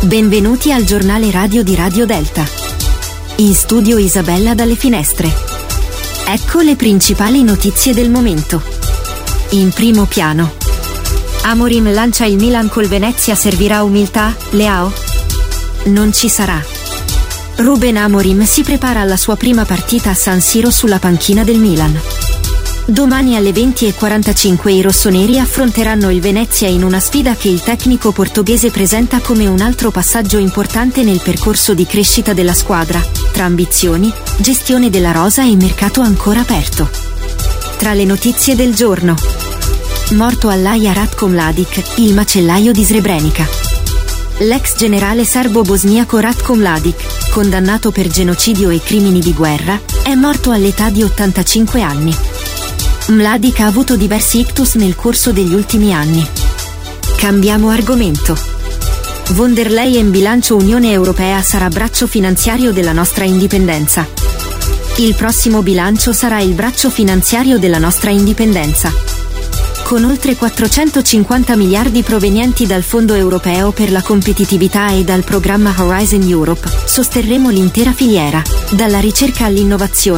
Benvenuti al giornale radio di Radio Delta. In studio Isabella dalle finestre. Ecco le principali notizie del momento. In primo piano. Amorim lancia il Milan col Venezia, servirà umiltà, Leao? Non ci sarà. Ruben Amorim si prepara alla sua prima partita a San Siro sulla panchina del Milan. Domani alle 20:45 i rossoneri affronteranno il Venezia in una sfida che il tecnico portoghese presenta come un altro passaggio importante nel percorso di crescita della squadra, tra ambizioni, gestione della rosa e mercato ancora aperto. Tra le notizie del giorno. Morto all'Aja Ratko Mladic, il macellaio di Srebrenica. L'ex generale serbo-bosniaco Ratko Mladic, condannato per genocidio e crimini di guerra, è morto all'età di 85 anni. Mladic ha avuto diversi ictus nel corso degli ultimi anni. Cambiamo argomento. Von der Leyen bilancio Unione Europea sarà braccio finanziario della nostra indipendenza. Il prossimo bilancio sarà il braccio finanziario della nostra indipendenza. Con oltre 450 miliardi provenienti dal Fondo Europeo per la competitività e dal programma Horizon Europe, sosterremo l'intera filiera, dalla ricerca all'innovazione